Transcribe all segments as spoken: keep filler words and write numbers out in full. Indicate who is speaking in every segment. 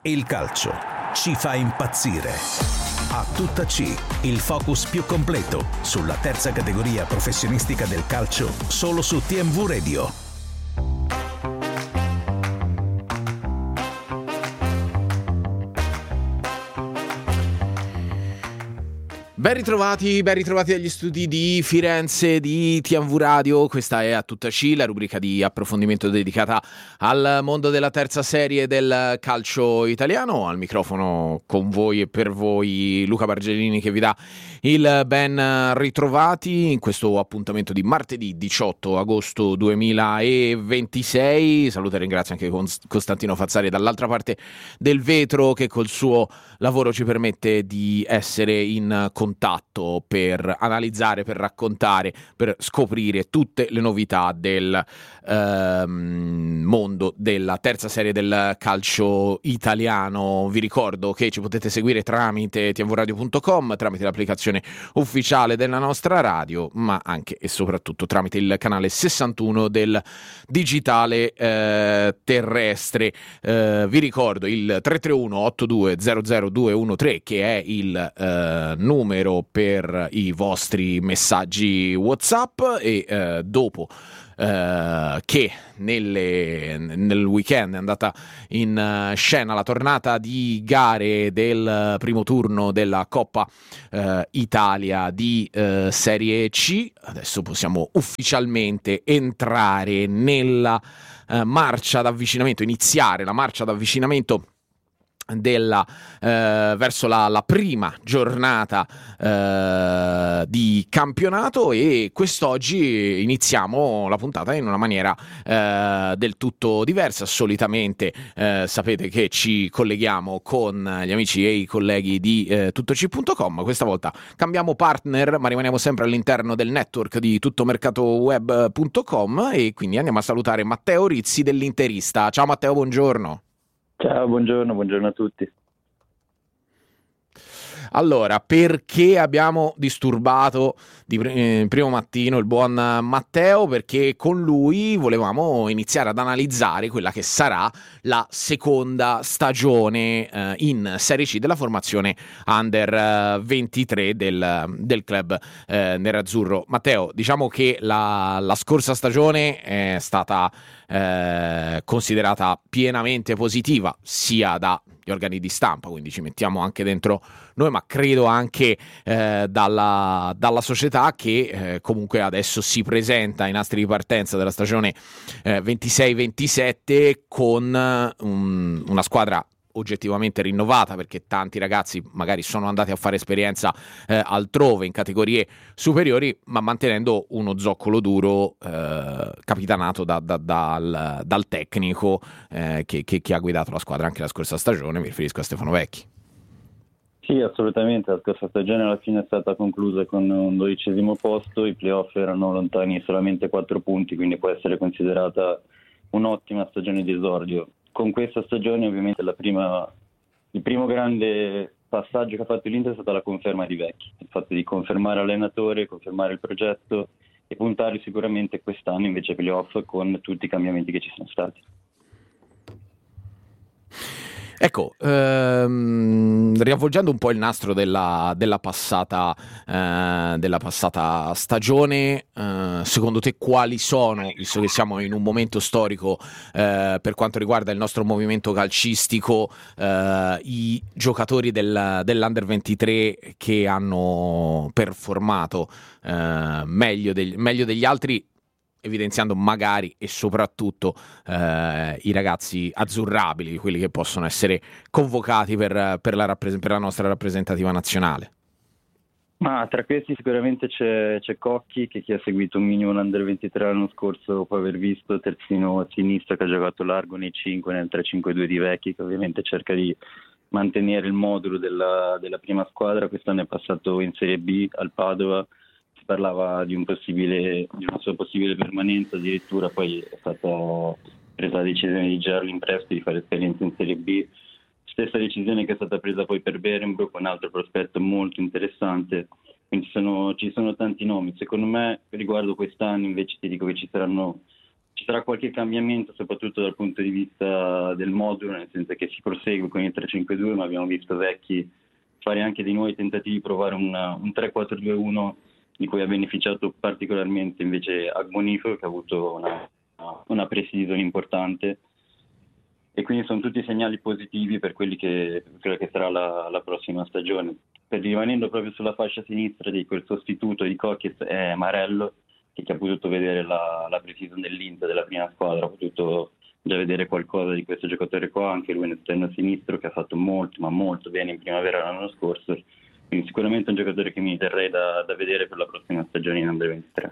Speaker 1: Il calcio ci fa impazzire. A tutta C, il focus più completo sulla terza categoria professionistica del calcio, solo su T M V Radio.
Speaker 2: Ben ritrovati, ben ritrovati dagli studi di Firenze di T M V Radio. Questa è A Tutta C, la rubrica di approfondimento dedicata al mondo della terza serie del calcio italiano. Al microfono con voi e per voi Luca Bargellini, che vi dà il ben ritrovati in questo appuntamento di martedì diciotto agosto duemilaventisei. Saluto e ringrazio anche Costantino Fazzari dall'altra parte del vetro, che col suo lavoro ci permette di essere in contatto per analizzare, per raccontare, per scoprire tutte le novità del ehm, mondo della terza serie del calcio italiano. Vi ricordo che ci potete seguire tramite t m v radio punto com, tramite l'applicazione ufficiale della nostra radio, ma anche e soprattutto tramite il canale sessantuno del digitale eh, terrestre. Eh, vi ricordo il tre tre uno otto due zero zero due uno tre, che è il eh, numero per i vostri messaggi WhatsApp, e eh, dopo Uh, che nelle, nel weekend è andata in uh, scena la tornata di gare del primo turno della Coppa uh, Italia di uh, Serie C. Adesso possiamo ufficialmente entrare nella uh, marcia d'avvicinamento, iniziare la marcia d'avvicinamento della eh, verso la, la prima giornata eh, di campionato, e quest'oggi iniziamo la puntata in una maniera eh, del tutto diversa. Solitamente eh, sapete che ci colleghiamo con gli amici e i colleghi di eh, tuttoc punto com. Questa volta cambiamo partner, ma rimaniamo sempre all'interno del network di tuttomercatoweb punto com, e quindi andiamo a salutare Matteo Rizzi dell'Interista. Ciao Matteo, buongiorno.
Speaker 3: Ciao, buongiorno, buongiorno a tutti.
Speaker 2: Allora, perché abbiamo disturbato di eh, primo mattino il buon Matteo? Perché con lui volevamo iniziare ad analizzare quella che sarà la seconda stagione eh, in Serie C della formazione Under ventitré del, del club eh, nerazzurro. Matteo, diciamo che la, la scorsa stagione è stata eh, considerata pienamente positiva sia dagli organi di stampa, quindi ci mettiamo anche dentro noi, ma credo anche eh, dalla, dalla società, che eh, comunque adesso si presenta ai nastri di partenza della stagione eh, ventisei ventisette con um, una squadra oggettivamente rinnovata, perché tanti ragazzi magari sono andati a fare esperienza eh, altrove in categorie superiori, ma mantenendo uno zoccolo duro eh, capitanato da, da, dal, dal tecnico eh, che, che, che ha guidato la squadra anche la scorsa stagione. Mi riferisco a Stefano Vecchi.
Speaker 3: Sì, assolutamente, la scorsa stagione alla fine è stata conclusa con un dodicesimo posto, i playoff erano lontani solamente quattro punti, quindi può essere considerata un'ottima stagione di esordio. Con questa stagione ovviamente la prima, il primo grande passaggio che ha fatto l'Inter è stata la conferma di Vecchi, il fatto di confermare allenatore, confermare il progetto e puntare sicuramente quest'anno invece ai playoff con tutti i cambiamenti che ci sono stati.
Speaker 2: Ecco, ehm, riavvolgendo un po' il nastro della, della, passata, eh, della passata stagione, eh, secondo te quali sono, visto che siamo in un momento storico eh, per quanto riguarda il nostro movimento calcistico, eh, i giocatori del, dell'Under ventitré che hanno performato eh, meglio, degli, meglio degli altri, evidenziando magari e soprattutto eh, i ragazzi azzurrabili, quelli che possono essere convocati per, per, la, rappres- per la nostra rappresentativa nazionale?
Speaker 3: Ma tra questi sicuramente c'è, c'è Cocchi, che chi ha seguito un minimo l'Under ventitré l'anno scorso dopo aver visto terzino a sinistra, che ha giocato largo nei cinque, nel tre cinque due di Vecchi, che ovviamente cerca di mantenere il modulo della, della prima squadra. Quest'anno è passato in Serie B al Padova, parlava di un possibile di una sua possibile permanenza, addirittura poi è stata presa la decisione di girarlo in prestito, di fare esperienza in Serie B, stessa decisione che è stata presa poi per Berenbrook, un altro prospetto molto interessante. Quindi sono, ci sono tanti nomi. Secondo me, riguardo quest'anno invece ti dico che ci saranno ci sarà qualche cambiamento, soprattutto dal punto di vista del modulo, nel senso che si prosegue con il tre cinque due, ma abbiamo visto Vecchi fare anche dei nuovi tentativi di provare una, un tre quattro due uno, di cui ha beneficiato particolarmente invece Agbonifo, che ha avuto una, una pre-season importante. E quindi sono tutti segnali positivi per quelli che, quella che sarà la, la prossima stagione. Per rimanendo proprio sulla fascia sinistra di quel sostituto di Cockett è Marello, che chi ha potuto vedere la, la pre-season dell'Inter, della prima squadra, ha potuto già vedere qualcosa di questo giocatore qua, anche lui un esterno sinistro che ha fatto molto, ma molto bene in primavera l'anno scorso, quindi sicuramente un giocatore che mi terrei da, da vedere per la prossima stagione in Under ventitré.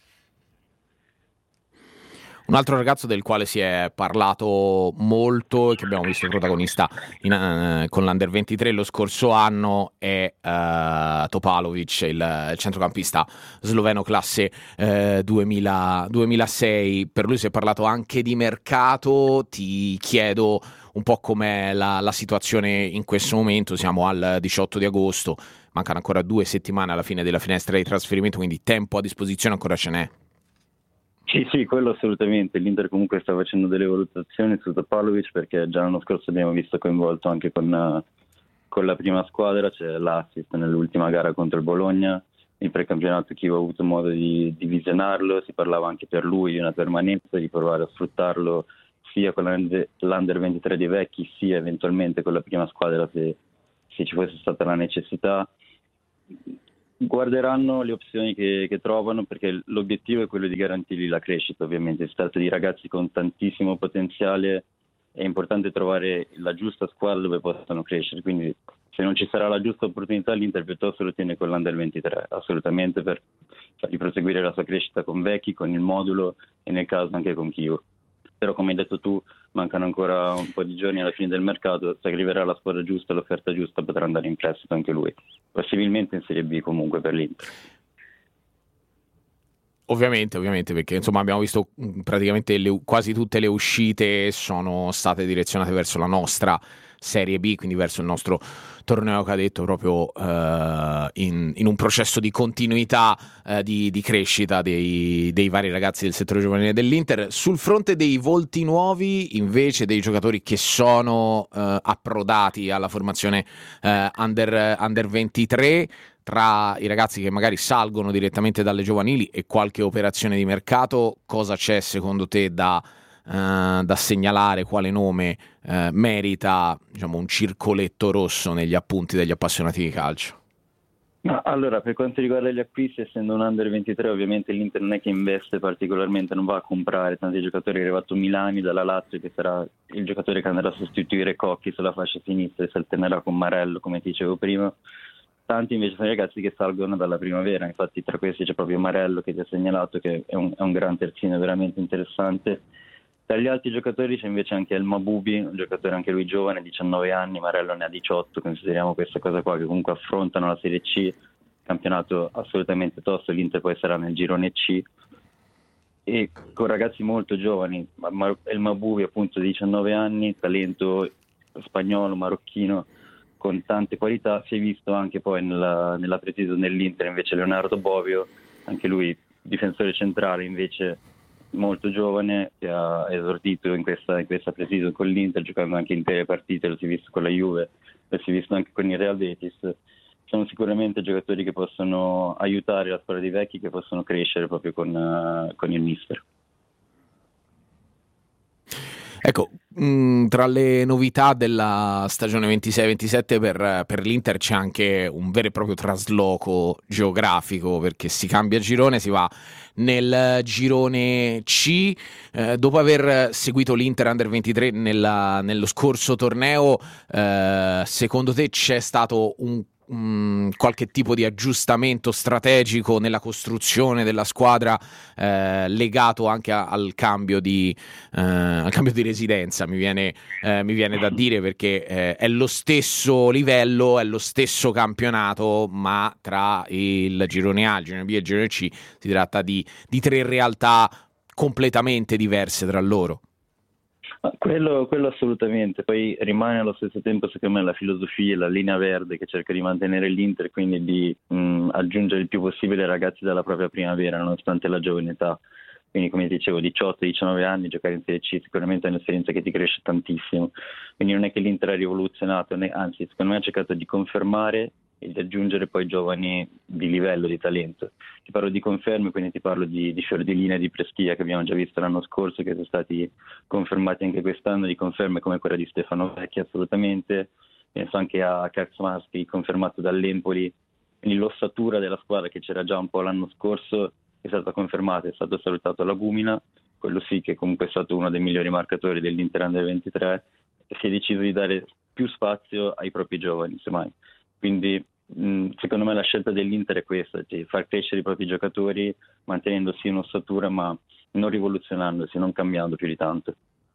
Speaker 2: Un altro ragazzo del quale si è parlato molto e che abbiamo visto protagonista in, uh, con l'Under ventitré lo scorso anno è uh, Topalovic, il, il centrocampista sloveno classe uh, duemila, duemilasei. Per lui si è parlato anche di mercato. Ti chiedo un po' com'è la, la situazione in questo momento. Siamo al diciotto di agosto, mancano ancora due settimane alla fine della finestra di trasferimento, quindi tempo a disposizione ancora ce n'è.
Speaker 3: Sì, sì, quello assolutamente. L'Inter comunque sta facendo delle valutazioni su Topalovic, perché già l'anno scorso abbiamo visto coinvolto anche con, uh, con la prima squadra. C'è l'assist nell'ultima gara contro il Bologna, il precampionato chi aveva avuto modo di, di visionarlo, si parlava anche per lui di una permanenza, di provare a sfruttarlo sia con l'Under ventitré dei Vecchi, sia eventualmente con la prima squadra se, se ci fosse stata la necessità. Guarderanno le opzioni che, che trovano, perché l'obiettivo è quello di garantirgli la crescita. Ovviamente si tratta di ragazzi con tantissimo potenziale, è importante trovare la giusta squadra dove possano crescere, quindi se non ci sarà la giusta opportunità l'Inter piuttosto lo tiene con l'Under ventitré, assolutamente, per fargli proseguire la sua crescita con Vecchi, con il modulo e nel caso anche con Chio. Però come hai detto tu, mancano ancora un po' di giorni alla fine del mercato, se arriverà la squadra giusta, l'offerta giusta, potrà andare in prestito anche lui, possibilmente in Serie B comunque per l'Inter.
Speaker 2: Ovviamente, ovviamente, perché insomma abbiamo visto praticamente le, quasi tutte le uscite sono state direzionate verso la nostra Serie B, quindi verso il nostro torneo cadetto, proprio uh, in, in un processo di continuità, uh, di, di crescita dei, dei vari ragazzi del settore giovanile dell'Inter. Sul fronte dei volti nuovi, invece, dei giocatori che sono uh, approdati alla formazione uh, under, under ventitré, tra i ragazzi che magari salgono direttamente dalle giovanili e qualche operazione di mercato, cosa c'è secondo te da, uh, da segnalare? Quale nome uh, merita, diciamo, un circoletto rosso negli appunti degli appassionati di calcio?
Speaker 3: No, allora, per quanto riguarda gli acquisti, essendo un Under ventitré, ovviamente l'Inter non è che investe particolarmente, non va a comprare tanti giocatori. È arrivato Milani dalla Lazio, che sarà il giocatore che andrà a sostituire Cocchi sulla fascia sinistra e si alternerà con Marello, come ti dicevo prima. Tanti invece sono i ragazzi che salgono dalla primavera, infatti tra questi c'è proprio Marello che ti ha segnalato, che è un, è un gran terzino veramente interessante. Tra gli altri giocatori c'è invece anche El Mabubi, un giocatore anche lui giovane, diciannove anni, Marello ne ha diciotto, consideriamo questa cosa qua, che comunque affrontano la Serie C, campionato assolutamente tosto, l'Inter poi sarà nel girone C, e con ragazzi molto giovani. El Mabubi appunto diciannove anni, talento spagnolo, marocchino, con tante qualità. Si è visto anche poi nella, nella pre-season dell'Inter invece Leonardo Bovio, anche lui difensore centrale invece molto giovane, che ha esordito in questa, in questa pre-season con l'Inter, giocando anche intere partite, lo si è visto con la Juve, lo si è visto anche con il Real Betis. Sono sicuramente giocatori che possono aiutare la squadra dei Vecchi, che possono crescere proprio con, uh, con il mister.
Speaker 2: Ecco, mh, tra le novità della stagione ventisei ventisette per, per l'Inter c'è anche un vero e proprio trasloco geografico, perché si cambia girone, si va nel girone C. Eh, dopo aver seguito l'Inter Under ventitré nella, nello scorso torneo, eh, secondo te c'è stato un Mm, qualche tipo di aggiustamento strategico nella costruzione della squadra, eh, legato anche a, al cambio di eh, al cambio di residenza, mi viene, eh, mi viene da dire, perché eh, è lo stesso livello, è lo stesso campionato, ma tra il girone A, il girone B e il girone C si tratta di, di tre realtà completamente diverse tra loro.
Speaker 3: Quello, quello assolutamente, poi rimane allo stesso tempo secondo me la filosofia, la linea verde che cerca di mantenere l'Inter, quindi di mh, aggiungere il più possibile ragazzi dalla propria primavera nonostante la giovane età. quindi come dicevo diciotto diciannove anni, giocare in Serie C sicuramente è un'esperienza che ti cresce tantissimo, quindi non è che l'Inter ha rivoluzionato, né, anzi secondo me ha cercato di confermare e di aggiungere poi giovani di livello, di talento. Ti parlo di conferme, quindi ti parlo di, di Fiordilina e di Prestia che abbiamo già visto l'anno scorso, che sono stati confermati anche quest'anno, di conferme come quella di Stefano Vecchi assolutamente, penso anche a Kaczmarski confermato dall'Empoli, quindi l'ossatura della squadra che c'era già un po' l'anno scorso è stata confermata, è stato salutato Lagumina, quello sì che comunque è stato uno dei migliori marcatori dell'Inter Under ventitré, e si è deciso di dare più spazio ai propri giovani, semmai. Quindi mh, secondo me la scelta dell'Inter è questa, di far crescere i propri giocatori mantenendosi in ossatura ma non rivoluzionandosi, non cambiando più di tanto.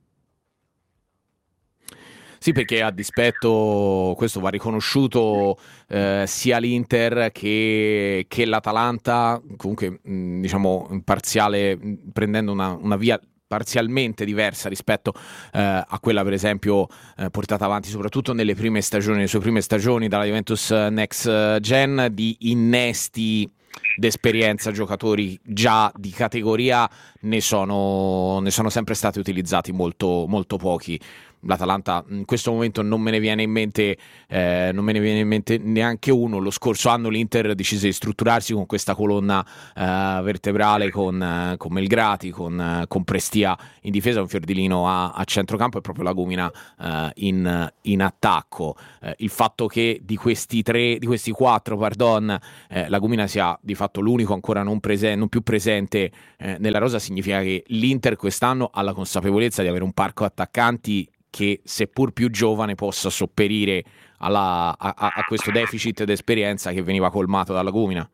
Speaker 2: Sì, perché a dispetto, questo va riconosciuto, eh, sia l'Inter che, che l'Atalanta, comunque mh, diciamo in parziale, mh, prendendo una, una via parzialmente diversa rispetto eh, a quella per esempio eh, portata avanti soprattutto nelle prime stagioni, le sue prime stagioni dalla Juventus Next Gen, di innesti d'esperienza, giocatori già di categoria ne sono, ne sono sempre stati utilizzati molto, molto pochi. L'Atalanta in questo momento non me ne viene in mente eh, non me ne viene in mente neanche uno. Lo scorso anno l'Inter decise di strutturarsi con questa colonna eh, vertebrale con, eh, con Melgrati, con, eh, con Prestia in difesa, un Fiordilino a, a centrocampo e proprio Lagumina eh, in, in attacco. Eh, il fatto che di questi tre, di questi quattro, pardon, eh, Lagumina sia di fatto l'unico ancora non, presen- non più presente eh, nella rosa significa che l'Inter quest'anno ha la consapevolezza di avere un parco attaccanti che seppur più giovane possa sopperire alla, a, a questo deficit d'esperienza che veniva colmato dalla Lagumina.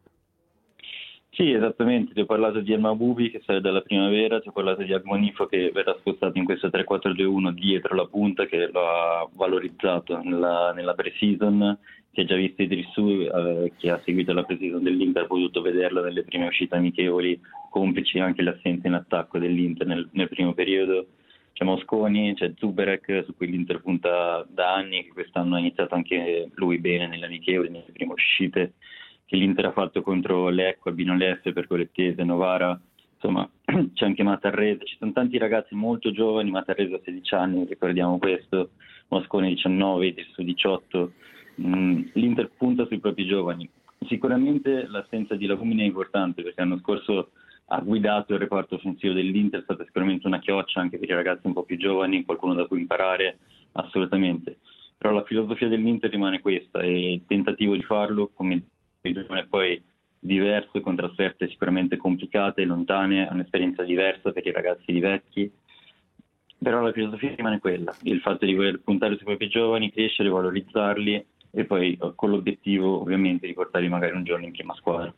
Speaker 3: Sì, esattamente, ti ho parlato di El Mahboubi che sale dalla primavera, ti ho parlato di Agmonifo che verrà spostato in questo tre quattro due uno dietro la punta, che lo ha valorizzato nella, nella pre-season. Si è già visto Idrissou, eh, che ha seguito la pre-season dell'Inter, ha potuto vederlo nelle prime uscite amichevoli, complici anche l'assenza in attacco dell'Inter nel, nel primo periodo. C'è Mosconi, c'è Zuberek, su cui l'Inter punta da anni, che quest'anno ha iniziato anche lui bene nelle amichevoli, nelle prime uscite che l'Inter ha fatto contro Lecco, Albino Leffe, Pergolettese, Novara, insomma c'è anche Matarrese, ci sono tanti ragazzi molto giovani, Matarrese ha sedici anni, ricordiamo questo, Mosconi diciannove, su diciotto, mm, l'Inter punta sui propri giovani. Sicuramente l'assenza di Lagumina è importante perché l'anno scorso ha guidato il reparto offensivo dell'Inter, è stata sicuramente una chioccia anche per i ragazzi un po' più giovani, qualcuno da cui imparare, assolutamente. Però la filosofia dell'Inter rimane questa e il tentativo di farlo, come è poi diverso, con trasferte sicuramente complicate, lontane, un'esperienza diversa per i ragazzi di vecchi, però la filosofia rimane quella, il fatto di voler puntare sui propri giovani, crescere, valorizzarli e poi con l'obiettivo ovviamente di portarli magari un giorno in prima squadra.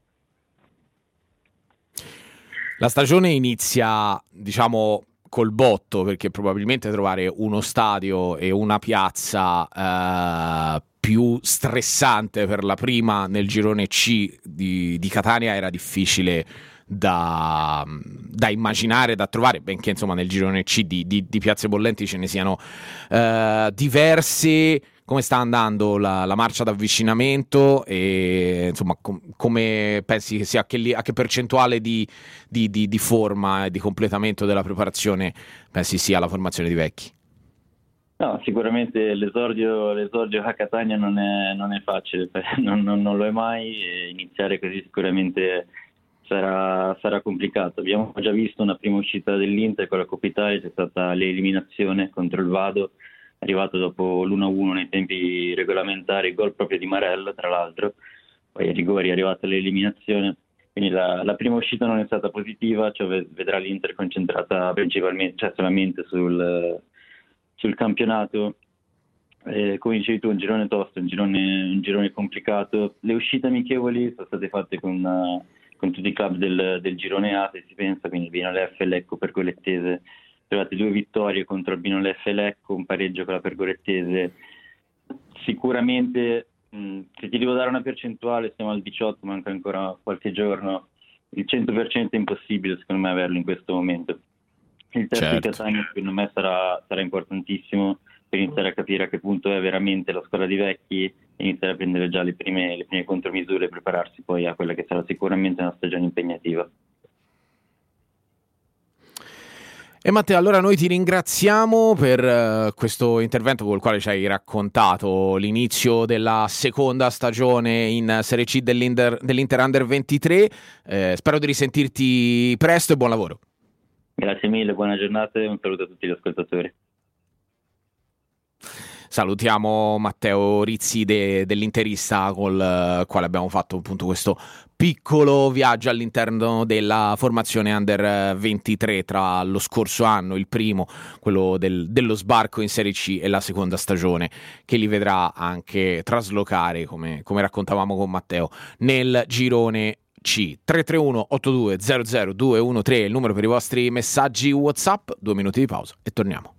Speaker 2: La stagione inizia, diciamo, col botto, perché probabilmente trovare uno stadio e una piazza eh, più stressante per la prima nel girone C di, di Catania era difficile da, da immaginare, da trovare, benché insomma nel girone C di, di, di piazze bollenti ce ne siano eh, diverse. Come sta andando la, la marcia d'avvicinamento e insomma com- come pensi che sia, a che, li- a che percentuale di, di, di, di forma e di completamento della preparazione pensi sia la formazione di vecchi?
Speaker 3: No, sicuramente l'esordio, l'esordio a Catania non è, non è facile, non, non, non lo è mai, e iniziare così sicuramente sarà, sarà complicato. Abbiamo già visto una prima uscita dell'Inter con la Coppa Italia, c'è stata l'eliminazione contro il Vado, arrivato dopo l'uno a uno nei tempi regolamentari, gol proprio di Marella tra l'altro, poi ai rigori è arrivata l'eliminazione, quindi la, la prima uscita non è stata positiva, cioè vedrà l'Inter concentrata principalmente, cioè solamente sul, sul campionato. Eh, come dicevi tu, un girone tosto, un girone, un girone complicato. Le uscite amichevoli sono state fatte con, uh, con tutti i club del, del girone A, se si pensa, quindi Albino Leffe, Lecco, Pergolettese. Trovate due vittorie contro Albino Leffe e Lecco, un pareggio con la Pergolettese. Sicuramente, mh, se ti devo dare una percentuale, siamo al diciotto, manca ancora qualche giorno. Il cento per cento è impossibile, secondo me, averlo in questo momento. Il test
Speaker 2: Certo.
Speaker 3: di Catania, secondo me, sarà, sarà importantissimo per iniziare a capire a che punto è veramente la squadra di vecchi e iniziare a prendere già le prime, le prime contromisure e prepararsi poi a quella che sarà sicuramente una stagione impegnativa.
Speaker 2: E Matteo, allora noi ti ringraziamo per uh, questo intervento con il quale ci hai raccontato l'inizio della seconda stagione in Serie C dell'Inter, dell'Inter Under ventitré. Eh, spero di risentirti presto e buon lavoro.
Speaker 3: Grazie mille, buona giornata e un saluto a tutti gli ascoltatori.
Speaker 2: Salutiamo Matteo Rizzi de, dell'Interista, col uh, quale abbiamo fatto appunto questo piccolo viaggio all'interno della formazione Under ventitré tra lo scorso anno, il primo, quello del, dello sbarco in Serie C, e la seconda stagione che li vedrà anche traslocare, come, come raccontavamo con Matteo, nel girone C. Tre tre uno otto due zero zero due uno tre è il numero per i vostri messaggi WhatsApp. Due minuti di pausa e torniamo.